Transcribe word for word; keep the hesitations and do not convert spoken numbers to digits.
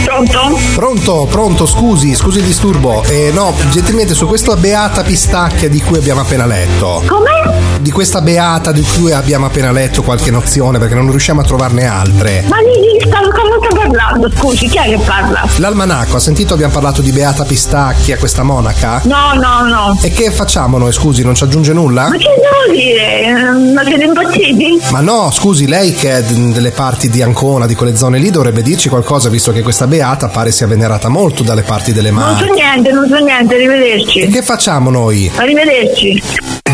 Pronto? Pronto, pronto, scusi, scusi il disturbo. Eh, no, gentilmente su questa beata pistacchia di cui abbiamo appena letto. Come? Di questa beata di cui abbiamo appena letto qualche nozione, perché non riusciamo a trovarne altre. Ma di sta, come sta parlando? Scusi, chi è che parla? L'almanacco, ha sentito abbiamo parlato di beata pistacchia, questa monaca? No, no, no. E che facciamo noi, scusi, non ci aggiunge nulla? Ma che devo dire? Ma siete impazziti? Ma no, scusi, lei che è delle parti di Ancona, di quelle zone lì, dovrebbe dirci qualcosa, visto che questa beata pare sia venerata molto dalle parti delle Non Marche. so niente, non so niente, arrivederci. E che facciamo noi? Arrivederci.